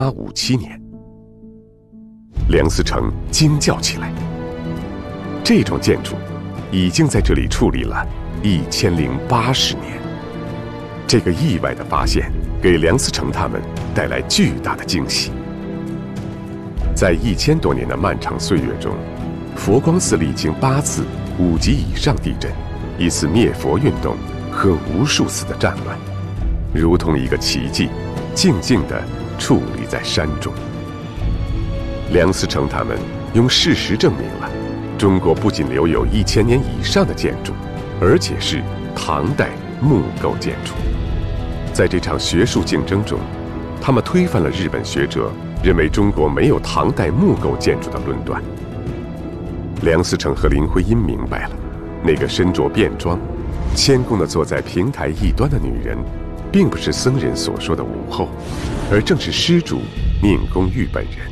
1857年，梁思成惊叫起来。这种建筑已经在这里矗立了1080年。这个意外的发现给梁思成他们带来巨大的惊喜。在1000多年的漫长岁月中，佛光寺历经8次5级以上地震、1次灭佛运动和无数次的战乱，如同一个奇迹，静静地矗立在山中。梁思成他们用事实证明了，中国不仅留有1000年以上的建筑，而且是唐代木构建筑。在这场学术竞争中，他们推翻了日本学者认为中国没有唐代木构建筑的论断。梁思成和林徽因明白了，那个身着便装、谦恭地坐在平台一端的女人，并不是僧人所说的武后，而正是施主宁公寓本人。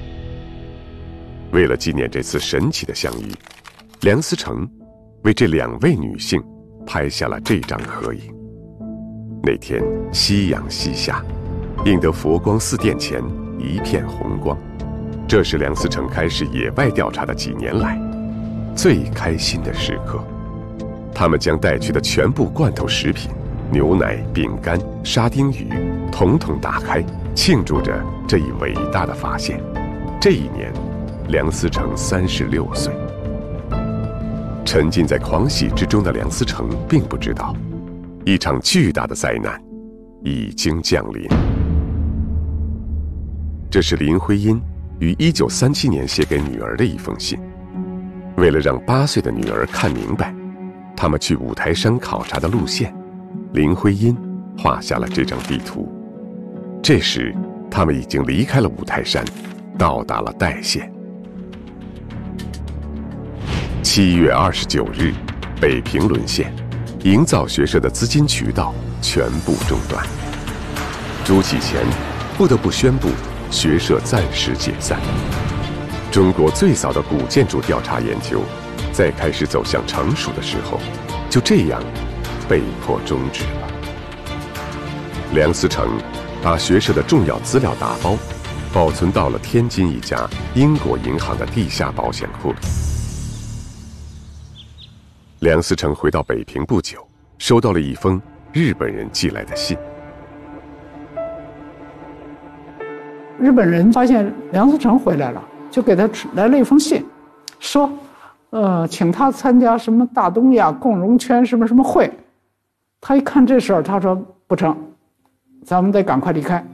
为了纪念这次神奇的相遇，梁思成为这2位女性拍下了这张合影。那天夕阳西下，映得佛光寺殿前一片红光。这是梁思成开始野外调查的几年来最开心的时刻。他们将带去的全部罐头食品、牛奶、饼干、沙丁鱼统统打开，庆祝着这一伟大的发现。这一年，梁思成36岁。沉浸在狂喜之中的梁思成并不知道，一场巨大的灾难已经降临。这是林徽因于1937年写给女儿的一封信。为了让8岁的女儿看明白他们去五台山考察的路线，林徽因画下了这张地图。这时，他们已经离开了五台山，到达了代县。7月29日，北平沦陷，营造学社的资金渠道全部中断。朱启潜不得不宣布学社暂时解散。中国最早的古建筑调查研究，在开始走向成熟的时候，就这样被迫终止了。梁思成把学社的重要资料打包，保存到了天津一家英国银行的地下保险库里。梁思成回到北平不久，收到了一封日本人寄来的信。 日本人发现梁思成回来了，就给他来了一封信，说请他参加什么大东亚共荣圈什么什么会。他一看这事儿，他说不成，咱们得赶快离开。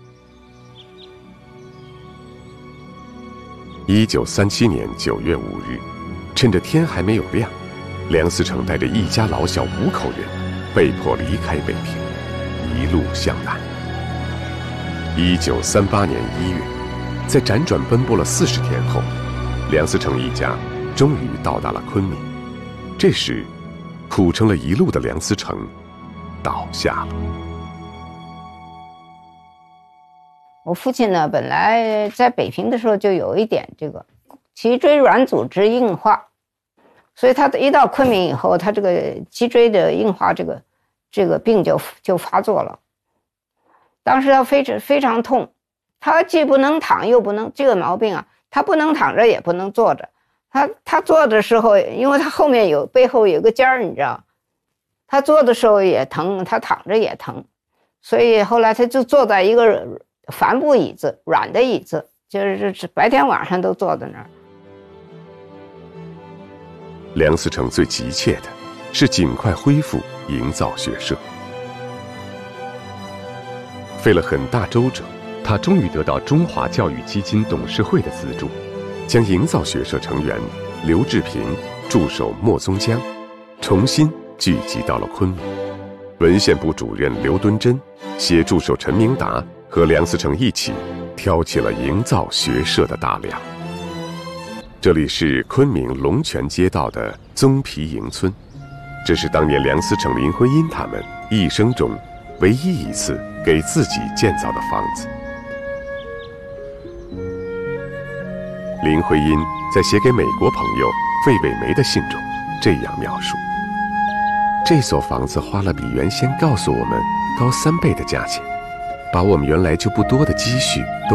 1937年9月5日，趁着天还没有亮，梁思成带着一家老小5口人被迫离开北平，一路向南。1938年1月，在辗转奔波了40天后，梁思成一家终于到达了昆明。这时，苦撑了一路的梁思成倒下了。 我父亲呢，本来在北平的时候就有一点这个脊椎软组织硬化，所以他一到昆明以后，他这个脊椎的硬化这个病就发作了。当时他非常痛，他既不能躺又不能，这个毛病啊，他不能躺着也不能坐着。他坐的时候，因为他后面背后有个尖儿，你知道，他坐的时候也疼，他躺着也疼，所以后来他就坐在一个帆布椅子，软的椅子，就是白天晚上都坐在那儿。 梁思成最急切的是尽快恢复营造学社。费了很大周折，他终于得到中华教育基金董事会的资助，将营造学社成员刘志平、助手莫宗江重新聚集到了昆明。文献部主任刘敦桢携助手陈明达和梁思成一起挑起了营造学社的大梁。这里是昆明龙泉街道的棕皮营村，这是当年梁思成、林徽因他们一生中唯一一次给自己建造的房子。林徽因在写给美国朋友费伟梅的信中这样描述：这所房子花了比原先告诉我们高3倍的价钱，把我们原来就不多的积蓄都